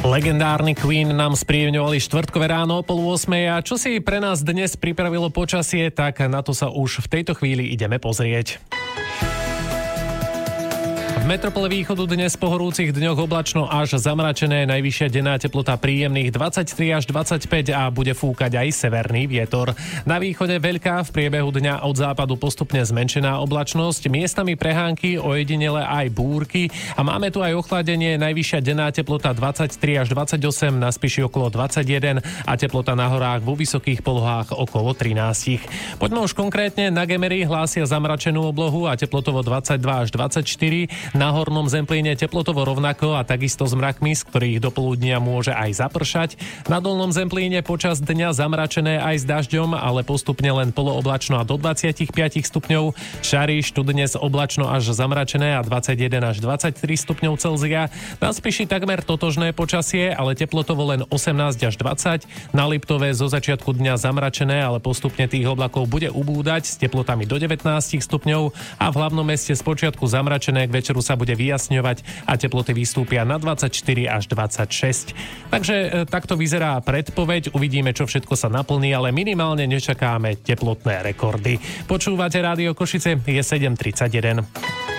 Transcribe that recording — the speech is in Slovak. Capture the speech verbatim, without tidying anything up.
Legendárny Queen nám spríjemňovali štvrtkové ráno o pol ôsmej a čo si pre nás dnes pripravilo počasie, tak na to sa už v tejto chvíli ideme pozrieť. V metropole východu dnes po horúcich dňoch oblačno až zamračené, najvyššia denná teplota príjemných dvadsaťtri až dvadsaťpäť a bude fúkať aj severný vietor. Na východe veľká, v priebehu dňa od západu postupne zmenšená oblačnosť, miestami prehánky, ojedinele aj búrky a máme tu aj ochladenie, najvyššia denná teplota dvadsaťtri až dvadsaťosem, na Spiši okolo dvadsaťjeden a teplota na horách vo vysokých polohách okolo trinásť. Poďme už konkrétne na Gemery, hlásia zamračenú oblohu a teplotovo dvadsaťdva až dvadsaťštyri. Na Hornom Zemplíne teplotovo rovnako a takisto s mrakmi, z ktorých do poludnia môže aj zapršať. Na Dolnom Zemplíne počas dňa zamračené aj s dažďom, ale postupne len polooblačno a do dvadsaťpäť stupňov. Šariš tu dnes oblačno až zamračené a dvadsaťjeden až dvadsaťtri stupňov Celzia. Na Spiši takmer totožné počasie, ale teplotovo len osemnásť až dvadsať. Na Liptove zo začiatku dňa zamračené, ale postupne tých oblakov bude ubúdať s teplotami do devätnásť stupňov a v hlavnom meste z počiatku zamračené, k večeru sa bude vyjasňovať a teploty vystúpia na dvadsaťštyri až dvadsaťšesť. Takže e, takto vyzerá predpoveď, uvidíme, čo všetko sa naplní, ale minimálne nečakáme teplotné rekordy. Počúvate Rádio Košice, je sedem tridsaťjeden.